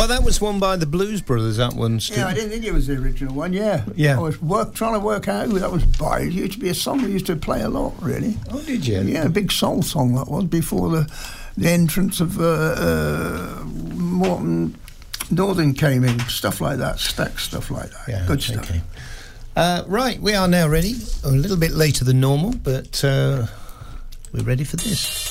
Well, that was one by the Blues Brothers, that one, Stu. Yeah, I didn't think it was the original one, yeah. Yeah. I was trying to work out who that was by. It used to be a song we used to play a lot, really. Oh, did you? Yeah, a big soul song that was, before the entrance of Morton Northern came in, stuff like that, Stax stuff like that. Yeah, good stuff. Okay. Right, we are now ready. A little bit later than normal, but we're ready for this.